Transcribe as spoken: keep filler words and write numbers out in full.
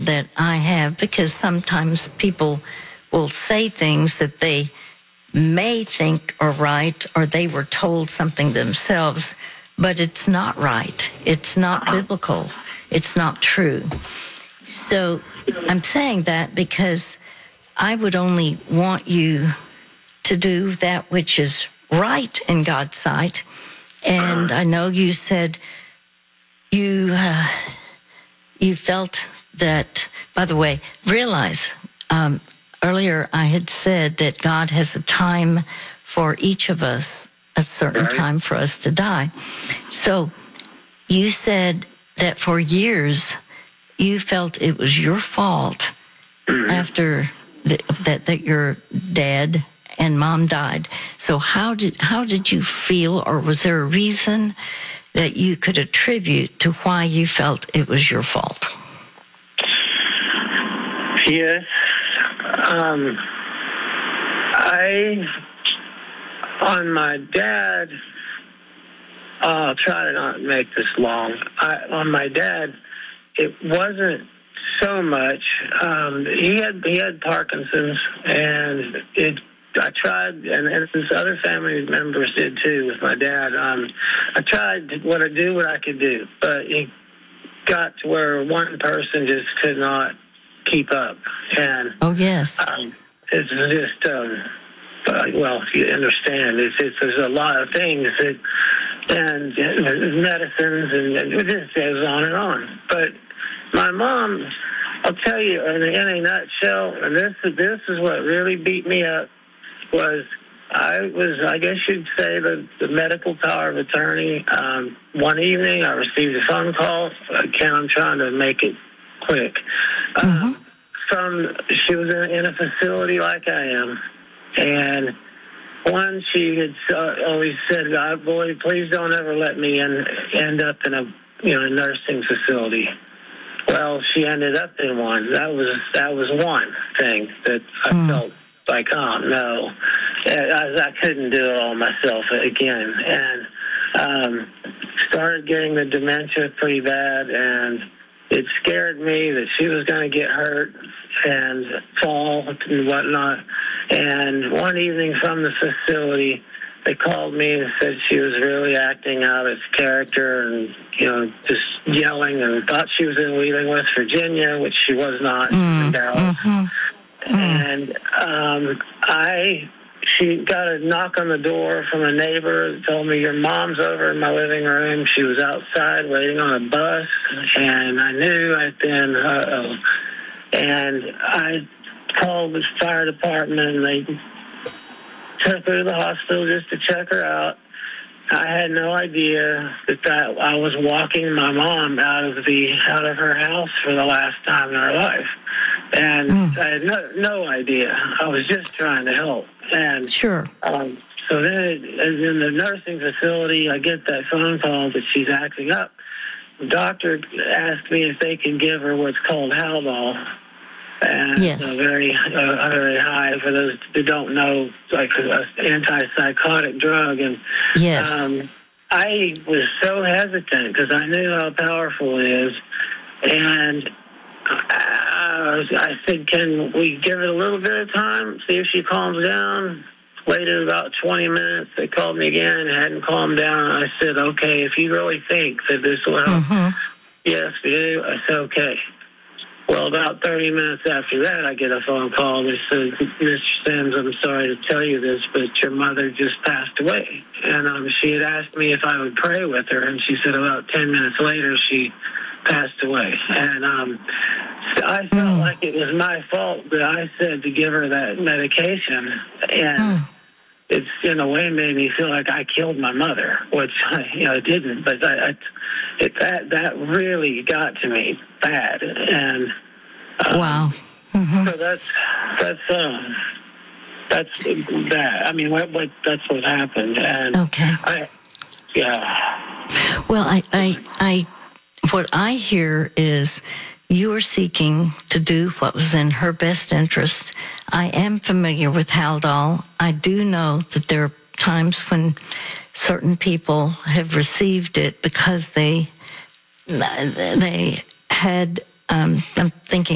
that I have, because sometimes people will say things that they may think are right, or they were told something themselves, but it's not right. It's not biblical. It's not true. So I'm saying that because I would only want you to do that which is right in God's sight. And I know you said you uh, you felt that, by the way, realize um, earlier I had said that God has a time for each of us, a certain Right. time for us to die. So you said that for years you felt it was your fault after the, that that your dad and mom died. So how did how did you feel, or was there a reason that you could attribute to why you felt it was your fault? Yes. Um, I, on my dad, I'll try to not make this long. I, on my dad, it wasn't so much. Um, he had he had Parkinson's, and it. I tried, and, and his other family members did too with my dad. Um, I tried what I do, what I could do, but it got to where one person just could not keep up. And Oh, yes. um, it's just, um, uh, well, if you understand, it's, it's there's a lot of things that, and uh, medicines, and, and it just goes on and on. But my mom, I'll tell you in, in a nutshell, and this this is what really beat me up. Was I was, I guess you'd say, the, the medical power of attorney. Um, one evening, I received a phone call. Again, I'm trying to make it quick. Um, Mm-hmm. From she was in, in a facility like I am, and one, she had uh, always said, "God, boy, please don't ever let me in, end up in a you know a nursing facility." Well, she ended up in one. That was that was one thing that I Mm. felt like, oh no, I, I couldn't do it all myself again, and um, started getting the dementia pretty bad, and it scared me that she was going to get hurt and fall and whatnot. And one evening from the facility, they called me and said she was really acting out its character and, you know, just yelling, and thought she was in Wheeling, West Virginia, which she was not. Mm, in Dallas. mm-hmm. And um, I, she got a knock on the door from a neighbor that told me, "Your mom's over in my living room. She was outside waiting on a bus." And I knew right then, uh-oh. And I called the fire department, and they took her to the hospital just to check her out. I had no idea that, that I was walking my mom out of the out of her house for the last time in her life, and Mm. I had no no idea. I was just trying to help, and Sure. um, so then it, in the nursing facility, I get that phone call that she's acting up. The doctor asked me if they can give her what's called Haldol. And Yes. a very, uh, very high, for those who don't know, like an antipsychotic drug. And Yes. um, I was so hesitant because I knew how powerful it is. And I, I said, "Can we give it a little bit of time, see if she calms down?" Waited about twenty minutes. They called me again, hadn't calmed down. I said, "Okay, if you really think that this will help," Mm-hmm. "Yes, we do." I said, "Okay." Well, about thirty minutes after that, I get a phone call that says, "Mister Sims, I'm sorry to tell you this, but your mother just passed away." And um, she had asked me if I would pray with her, and she said about ten minutes later, she passed away. And um, so I felt Mm. like it was my fault that I said to give her that medication. And Mm. it's, in a way, made me feel like I killed my mother, which I, you know, didn't. But I, I, it, that that really got to me bad, and um, Wow. Mm-hmm. so that's that's um, that's that. I mean, what, what that's what happened, and Okay. I, yeah. Well, I, I, I, what I hear is you are seeking to do what was in her best interest. I am familiar with Haldol. I do know that there are times when certain people have received it because they they had. Um, I'm thinking.